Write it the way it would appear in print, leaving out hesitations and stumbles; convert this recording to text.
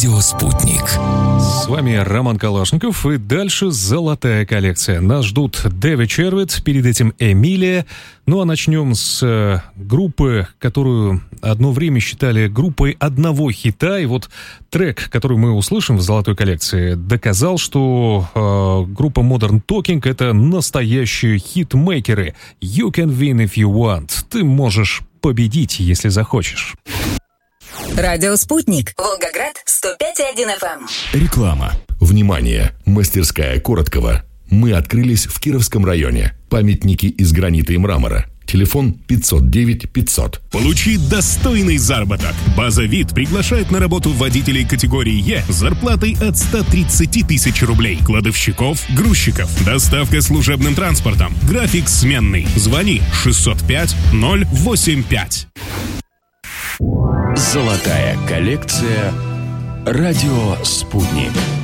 Радио «Спутник». С вами Роман Калашников, и дальше золотая коллекция. Нас ждут Дэвид Червит, перед этим Эмилия. Ну а начнем с группы, которую одно время считали группой одного хита. И вот трек, который мы услышим в золотой коллекции, доказал, что группа Modern Talking — это настоящие хитмейкеры. You can win if you want. Ты можешь победить, если захочешь. Радио «Спутник». Волгоград, 105,1 FM. Реклама. Внимание! Мастерская Короткова. Мы открылись в Кировском районе. Памятники из гранита и мрамора. Телефон 509 500. Получи достойный заработок. База ВИД приглашает на работу водителей категории Е с зарплатой от 130 тысяч рублей. Кладовщиков, грузчиков. Доставка служебным транспортом. График сменный. Звони 605 085. Золотая коллекция. Радио «Спутник».